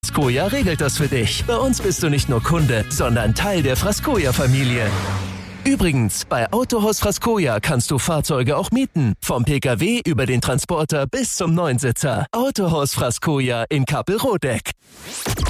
Frascoja regelt das für dich. Bei uns bist du nicht nur Kunde, sondern Teil der Frascoja-Familie. Übrigens, bei Autohaus Frascoja kannst du Fahrzeuge auch mieten. Vom Pkw über den Transporter bis zum Neunsitzer. Autohaus Frascoja in Kappelrodeck.